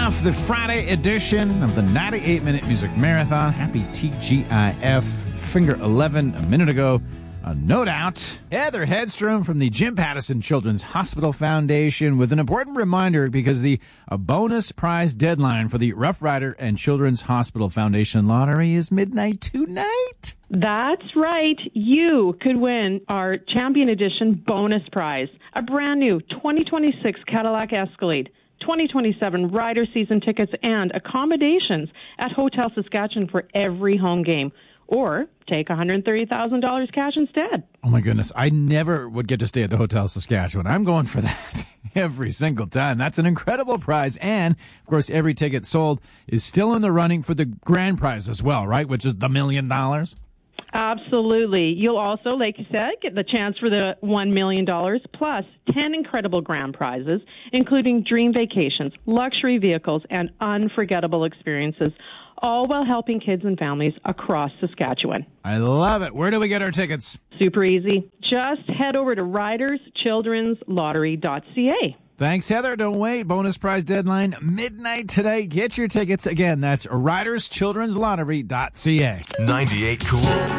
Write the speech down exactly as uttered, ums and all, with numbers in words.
off the Friday edition of the ninety-eight minute Music Marathon. Happy T G I F. Finger eleven a minute ago. Uh, no doubt. Heather Hedstrom from the Jim Pattison Children's Hospital Foundation with an important reminder because the uh, bonus prize deadline for the Rough Rider and Children's Hospital Foundation lottery is midnight tonight. That's right. You could win our Champion Edition bonus prize, a brand new twenty twenty-six Cadillac Escalade, twenty twenty-seven Rider season tickets, and accommodations at Hotel Saskatchewan for every home game. Or take one hundred thirty thousand dollars cash instead. Oh, my goodness. I never would get to stay at the Hotel Saskatchewan. I'm going for that every single time. That's an incredible prize. And, of course, every ticket sold is still in the running for the grand prize as well, right, which is the million dollars? Absolutely. You'll also, like you said, get the chance for the one million dollars plus ten incredible grand prizes, including dream vacations, luxury vehicles, and unforgettable experiences, all while helping kids and families across Saskatchewan. I love it. Where do we get our tickets? Super easy. Just head over to riders children's lottery dot c a. Thanks, Heather. Don't wait. Bonus prize deadline midnight today. Get your tickets. Again, that's riders children's lottery dot c a. ninety-eight Cool.